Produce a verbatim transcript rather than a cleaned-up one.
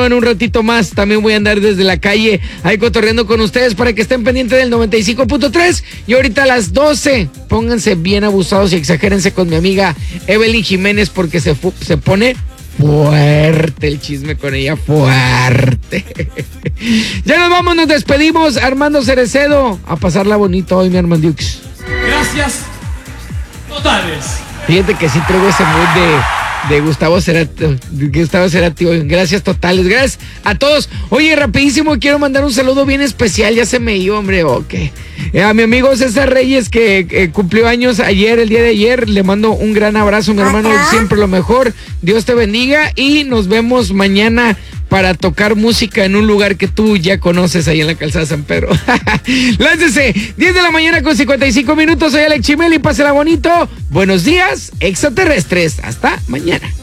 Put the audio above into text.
En un ratito más también voy a andar desde la calle ahí cotorreando con ustedes para que estén pendientes del noventa y cinco punto tres. Y ahorita a las doce, pónganse bien abusados y exagérense con mi amiga Evelyn Jiménez porque se, fu- se pone fuerte el chisme con ella, fuerte. Ya nos vamos, nos despedimos. Armando Cerecedo, a pasarla bonito hoy, mi Armandux. Gracias totales. Fíjate que sí traigo ese mood de, de Gustavo Cerati, de Gustavo Cerati hoy. Gracias totales, gracias a todos. Oye, rapidísimo, quiero mandar un saludo bien especial, ya se me iba, hombre, ok. Eh, a mi amigo César Reyes, que eh, cumplió años ayer, el día de ayer, le mando un gran abrazo, mi hermano, siempre lo mejor. Dios te bendiga y nos vemos mañana para tocar música en un lugar que tú ya conoces ahí en la calzada San Pedro. Láncese, diez de la mañana con cincuenta y cinco minutos, soy Alex Chimel y pásela bonito. Buenos días, extraterrestres, hasta mañana.